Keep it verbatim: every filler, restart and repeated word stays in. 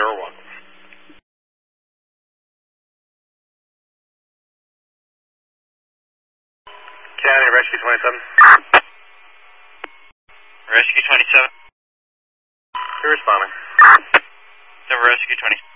You're welcome. County Rescue twenty-seven. Rescue twenty-seven. Who's responding? Number Rescue twenty-seven.